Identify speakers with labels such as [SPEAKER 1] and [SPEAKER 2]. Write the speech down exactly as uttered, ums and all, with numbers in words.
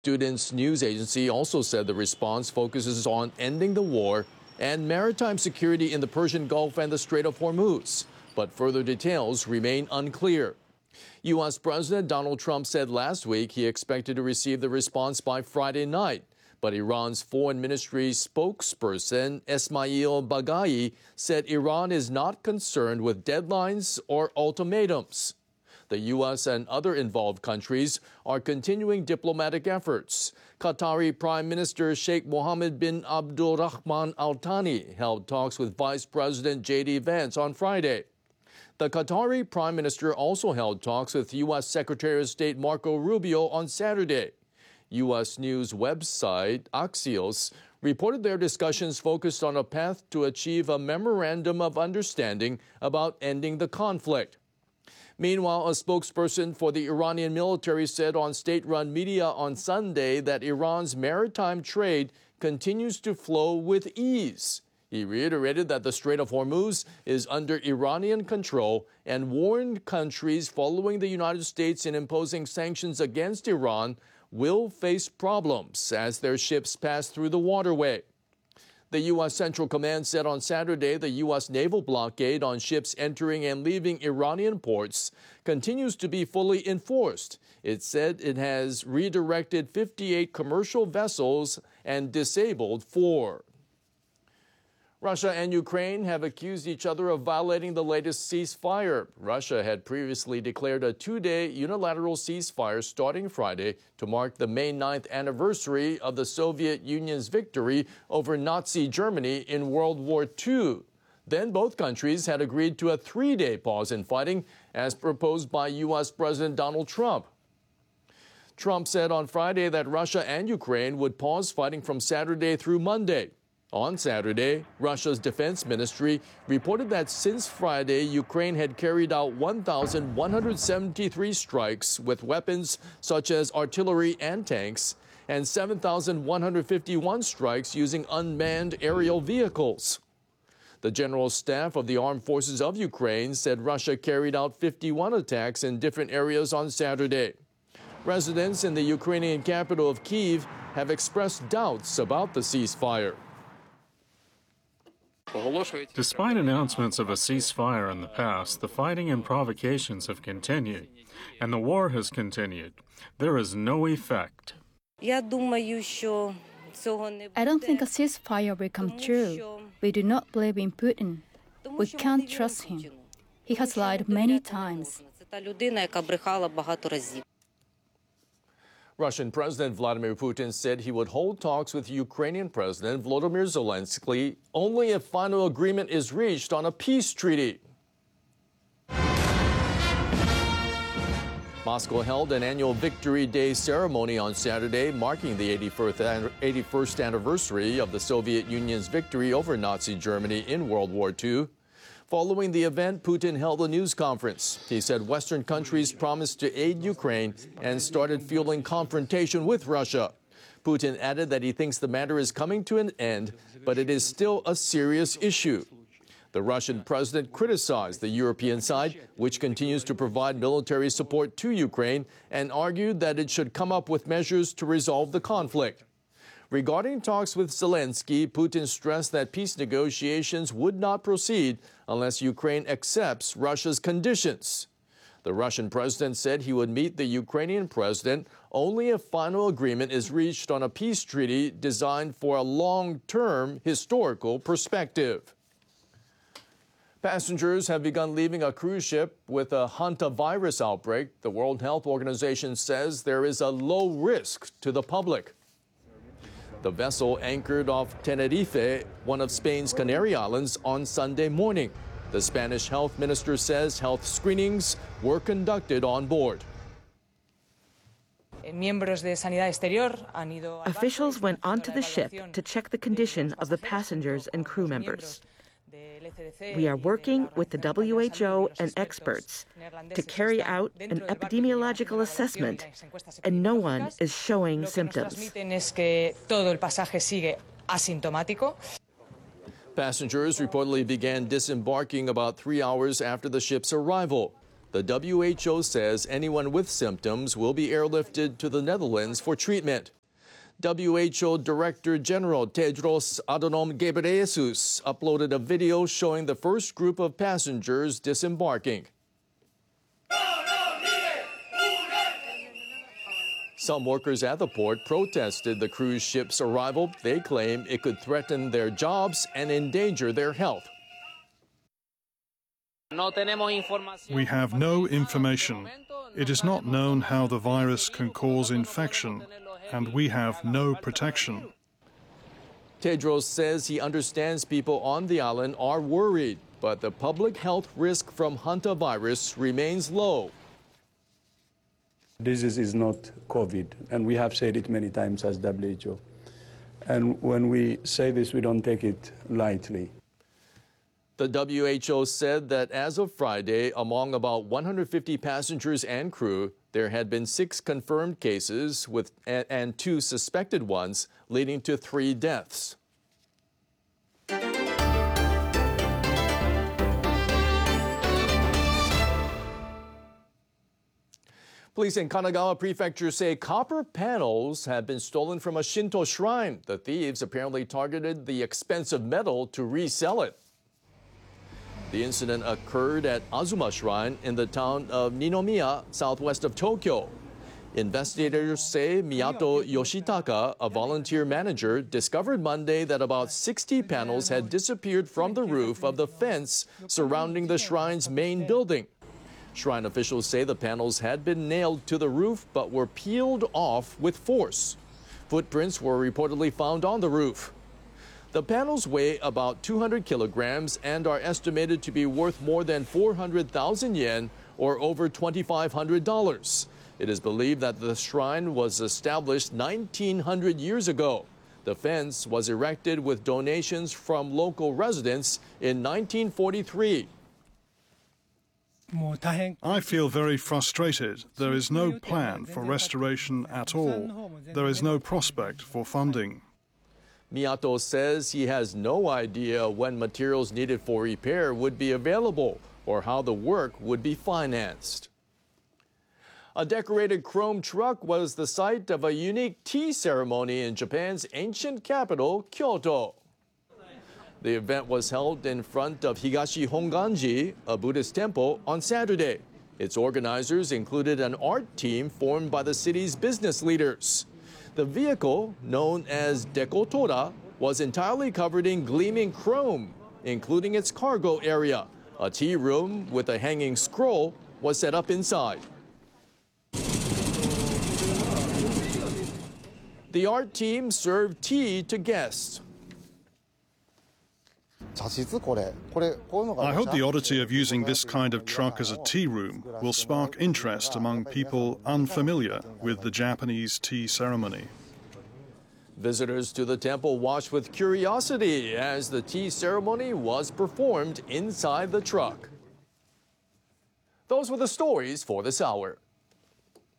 [SPEAKER 1] Students news agency also said the response focuses on ending the war and maritime security in the Persian Gulf and the Strait of Hormuz, but further details remain unclear. U S President Donald Trump said last week he expected to receive the response by Friday night, but Iran's Foreign Ministry spokesperson Esmail Baghaei said Iran is not concerned with deadlines or ultimatums. The U S and other involved countries are continuing diplomatic efforts. Qatari Prime Minister Sheikh Mohammed bin Abdulrahman Al Thani held talks with Vice President J D Vance on Friday. The Qatari Prime Minister also held talks with U S Secretary of State Marco Rubio on Saturday. U S news website Axios reported their discussions focused on a path to achieve a memorandum of understanding about ending the conflict. Meanwhile, a spokesperson for the Iranian military said on state-run media on Sunday that Iran's maritime trade continues to flow with ease. He reiterated that the Strait of Hormuz is under Iranian control and warned countries following the United States in imposing sanctions against Iran will face problems as their ships pass through the waterway. The U S Central Command said on Saturday the U S naval blockade on ships entering and leaving Iranian ports continues to be fully enforced. It said it has redirected fifty-eight commercial vessels and disabled four. Russia and Ukraine have accused each other of violating the latest ceasefire. Russia had previously declared a two-day unilateral ceasefire starting Friday to mark the May ninth anniversary of the Soviet Union's victory over Nazi Germany in World War Two. Then both countries had agreed to a three-day pause in fighting, as proposed by U S President Donald Trump. Trump said on Friday that Russia and Ukraine would pause fighting from Saturday through Monday. On Saturday, Russia's defense ministry reported that since Friday, Ukraine had carried out one thousand one hundred seventy-three strikes with weapons such as artillery and tanks, and seven thousand one hundred fifty-one strikes using unmanned aerial vehicles. The General Staff of the Armed Forces of Ukraine said Russia carried out fifty-one attacks in different areas on Saturday. Residents in the Ukrainian capital of Kyiv have expressed doubts about the ceasefire.
[SPEAKER 2] Despite announcements of a ceasefire in the past, the fighting and provocations have continued, and the war has continued. There is no effect.
[SPEAKER 3] I don't think a ceasefire will come true. We do not believe in Putin. We can't trust him. He has lied many times.
[SPEAKER 1] Russian President Vladimir Putin said he would hold talks with Ukrainian President Volodymyr Zelensky only if final agreement is reached on a peace treaty. Moscow held an annual Victory Day ceremony on Saturday, marking the eighty-first anniversary of the Soviet Union's victory over Nazi Germany in World War Two. Following the event, Putin held a news conference. He said Western countries promised to aid Ukraine and started fueling confrontation with Russia. Putin added that he thinks the matter is coming to an end, but it is still a serious issue. The Russian president criticized the European side, which continues to provide military support to Ukraine, and argued that it should come up with measures to resolve the conflict. Regarding talks with Zelensky, Putin stressed that peace negotiations would not proceed unless Ukraine accepts Russia's conditions. The Russian president said he would meet the Ukrainian president only if final agreement is reached on a peace treaty designed for a long-term historical perspective. Passengers have begun leaving a cruise ship with a hantavirus outbreak. The World Health Organization says there is a low risk to the public. The vessel anchored off Tenerife, one of Spain's Canary Islands, on Sunday morning. The Spanish health minister says health screenings were conducted on board.
[SPEAKER 4] Officials went onto the ship to check the condition of the passengers and crew members. We are working with the W H O and experts to carry out an epidemiological assessment, and no one is showing symptoms.
[SPEAKER 1] Passengers reportedly began disembarking about three hours after the ship's arrival. The W H O says anyone with symptoms will be airlifted to the Netherlands for treatment. W H O Director General Tedros Adhanom Ghebreyesus uploaded a video showing the first group of passengers disembarking. Some workers at the port protested the cruise ship's arrival. They claim it could threaten their jobs and endanger their health.
[SPEAKER 5] We have no information. It is not known how the virus can cause infection, and we have no protection.
[SPEAKER 1] Tedros says he understands people on the island are worried, but the public health risk from hantavirus remains low.
[SPEAKER 6] This is not COVID, and we have said it many times as W H O. And when we say this, we don't take it lightly.
[SPEAKER 1] The W H O said that as of Friday, among about one hundred fifty passengers and crew, there had been six confirmed cases with, and, and two suspected ones, leading to three deaths. Police in Kanagawa Prefecture say copper panels have been stolen from a Shinto shrine. The thieves apparently targeted the expensive metal to resell it. The incident occurred at Azuma Shrine in the town of Ninomiya, southwest of Tokyo. Investigators say Miyato Yoshitaka, a volunteer manager, discovered Monday that about sixty panels had disappeared from the roof of the fence surrounding the shrine's main building. Shrine officials say the panels had been nailed to the roof but were peeled off with force. Footprints were reportedly found on the roof. The panels weigh about two hundred kilograms and are estimated to be worth more than four hundred thousand yen, or over twenty-five hundred dollars. It is believed that the shrine was established nineteen hundred years ago. The fence was erected with donations from local residents in nineteen forty-three.
[SPEAKER 5] I feel very frustrated. There is no plan for restoration at all. There is no prospect for funding.
[SPEAKER 1] Miyato says he has no idea when materials needed for repair would be available or how the work would be financed. A decorated chrome truck was the site of a unique tea ceremony in Japan's ancient capital, Kyoto. The event was held in front of Higashi Honganji, a Buddhist temple, on Saturday. Its organizers included an art team formed by the city's business leaders. The vehicle, known as Dekotora, was entirely covered in gleaming chrome, including its cargo area. A tea room with a hanging scroll was set up inside. The art team served tea to guests.
[SPEAKER 5] I hope the oddity of using this kind of truck as a tea room will spark interest among people unfamiliar with the Japanese tea ceremony.
[SPEAKER 1] Visitors to the temple watched with curiosity as the tea ceremony was performed inside the truck. Those were the stories for this hour.